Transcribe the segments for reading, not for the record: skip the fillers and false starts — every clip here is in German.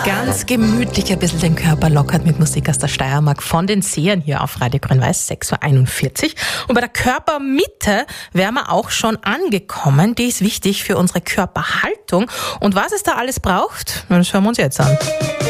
Ganz gemütlich ein bisschen den Körper lockert mit Musik aus der Steiermark von den Sehern hier auf Radio Grün-Weiß, 6.41 Uhr. Und bei der Körpermitte wären wir auch schon angekommen. Die ist wichtig für unsere Körperhaltung. Und was es da alles braucht, das schauen wir uns jetzt an.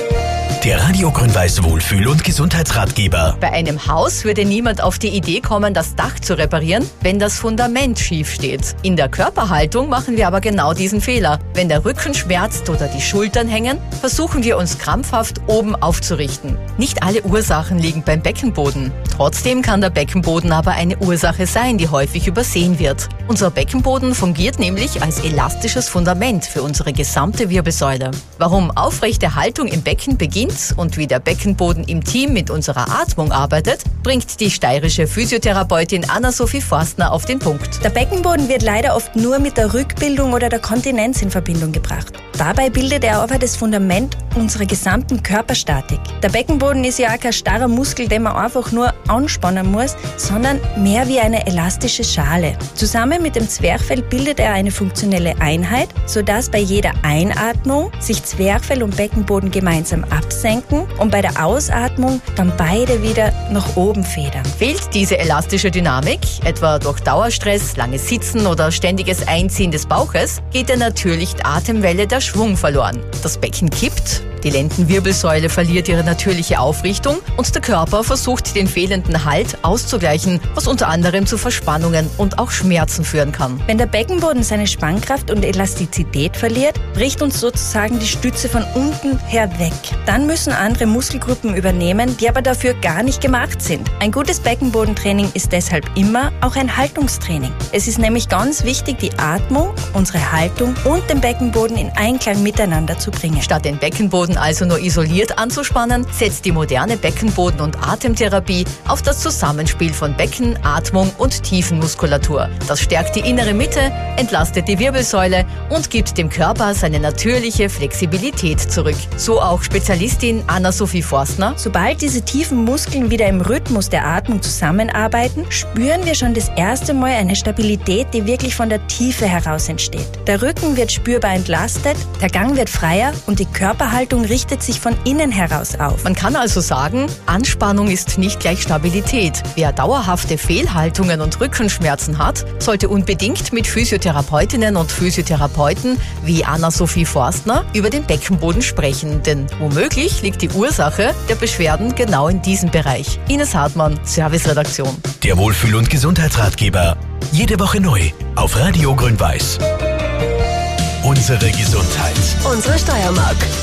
Der Radio Grün-Weiß Wohlfühl- und Gesundheitsratgeber. Bei einem Haus würde niemand auf die Idee kommen, das Dach zu reparieren, wenn das Fundament schief steht. In der Körperhaltung machen wir aber genau diesen Fehler. Wenn der Rücken schmerzt oder die Schultern hängen, versuchen wir uns krampfhaft oben aufzurichten. Nicht alle Ursachen liegen beim Beckenboden. Trotzdem kann der Beckenboden aber eine Ursache sein, die häufig übersehen wird. Unser Beckenboden fungiert nämlich als elastisches Fundament für unsere gesamte Wirbelsäule. Warum aufrechte Haltung im Becken beginnt und wie der Beckenboden im Team mit unserer Atmung arbeitet, bringt die steirische Physiotherapeutin Anna-Sophie Forstner auf den Punkt. Der Beckenboden wird leider oft nur mit der Rückbildung oder der Kontinenz in Verbindung gebracht. Dabei bildet er aber das Fundament unserer gesamten Körperstatik. Der Beckenboden ist ja auch kein starrer Muskel, den man einfach nur anspannen muss, sondern mehr wie eine elastische Schale. Zusammen mit dem Zwerchfell bildet er eine funktionelle Einheit, sodass bei jeder Einatmung sich Zwerchfell und Beckenboden gemeinsam absenken und bei der Ausatmung dann beide wieder nach oben federn. Fehlt diese elastische Dynamik, etwa durch Dauerstress, langes Sitzen oder ständiges Einziehen des Bauches, geht der natürlichen Atemwelle der Schwung verloren. Das Becken kippt, die Lendenwirbelsäule verliert ihre natürliche Aufrichtung und der Körper versucht, den fehlenden Halt auszugleichen, was unter anderem zu Verspannungen und auch Schmerzen führen kann. Wenn der Beckenboden seine Spannkraft und Elastizität verliert, bricht uns sozusagen die Stütze von unten her weg. Dann müssen andere Muskelgruppen übernehmen, die aber dafür gar nicht gemacht sind. Ein gutes Beckenbodentraining ist deshalb immer auch ein Haltungstraining. Es ist nämlich ganz wichtig, die Atmung, unsere Haltung und den Beckenboden in Einklang miteinander zu bringen. Statt den Beckenboden also nur isoliert anzuspannen, setzt die moderne Beckenboden- und Atemtherapie auf das Zusammenspiel von Becken, Atmung und Tiefenmuskulatur. Das stärkt die innere Mitte, entlastet die Wirbelsäule und gibt dem Körper seine natürliche Flexibilität zurück. So auch Spezialistin Anna-Sophie Forstner. Sobald diese tiefen Muskeln wieder im Rhythmus der Atmung zusammenarbeiten, spüren wir schon das erste Mal eine Stabilität, die wirklich von der Tiefe heraus entsteht. Der Rücken wird spürbar entlastet, der Gang wird freier und die Körperhaltung richtet sich von innen heraus auf. Man kann also sagen, Anspannung ist nicht gleich Stabilität. Wer dauerhafte Fehlhaltungen und Rückenschmerzen hat, sollte unbedingt mit Physiotherapeutinnen und Physiotherapeuten wie Anna-Sophie Forstner über den Beckenboden sprechen, denn womöglich liegt die Ursache der Beschwerden genau in diesem Bereich. Ines Hartmann, Serviceredaktion. Der Wohlfühl- und Gesundheitsratgeber. Jede Woche neu auf Radio Grün-Weiß. Unsere Gesundheit. Unsere Steiermark.